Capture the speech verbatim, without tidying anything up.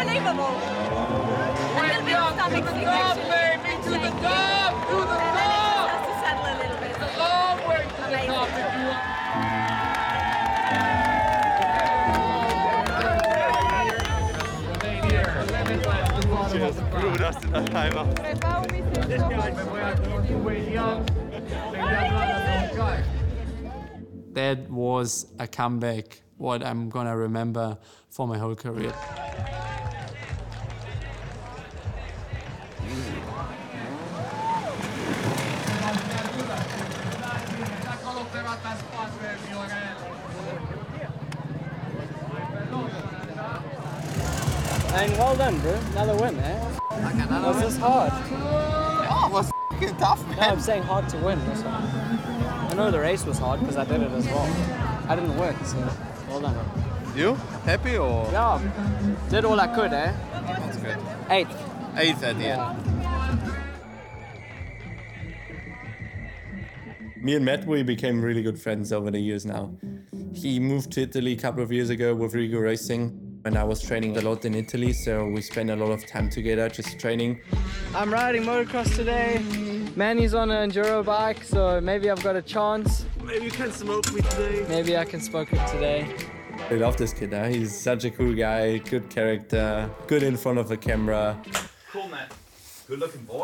unbelievable. A little bit of stomach sick, actually. Baby, to the top, to the top. Has to settle a little bit. Long way to the top if you want. Cheers. Gut, dass du dabei warst. That was a comeback, what I'm gonna remember for my whole career. And well done, bro. Another win, eh? Was this hard? Oh, it was f***ing tough, man. No, I'm saying hard to win. This one. I know the race was hard because I did it as well. I didn't win, so well done. You? Happy or? Yeah, did all I could, eh? That's good. Eighth. Eighth at the end. Me and Matt, we became really good friends over the years now. He moved to Italy a couple of years ago with Rigo Racing. And I was training a lot in Italy, so we spent a lot of time together just training. I'm riding motocross today. Manny's on an enduro bike, so maybe I've got a chance. Maybe you can smoke me today. Maybe I can smoke it today. I love this kid, huh? He's such a cool guy, good character, good in front of a camera. Cool, man. Good looking boy.